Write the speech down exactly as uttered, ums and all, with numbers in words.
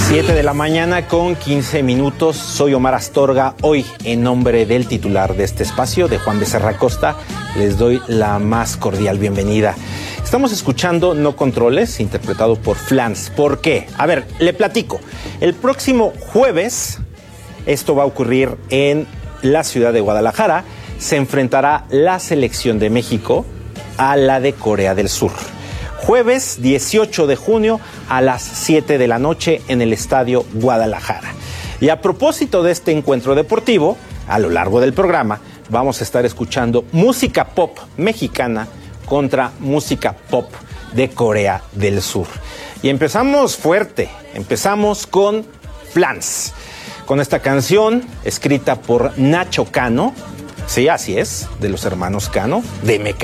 siete de la mañana con quince minutos. Soy Omar Astorga. Hoy, en nombre del titular de este espacio, de Juan Becerra Costa, les doy la más cordial bienvenida. Estamos escuchando No Controles, interpretado por Flans. ¿Por qué? A ver, le platico. El próximo jueves, esto va a ocurrir en la ciudad de Guadalajara, se enfrentará la selección de México a la de Corea del Sur. Jueves dieciocho de junio a las siete de la noche en el Estadio Guadalajara. Y a propósito de este encuentro deportivo, a lo largo del programa vamos a estar escuchando música pop mexicana contra música pop de Corea del Sur. Y empezamos fuerte, empezamos con Flans, con esta canción escrita por Nacho Cano, sí, así es, de los hermanos Cano, de Mecano.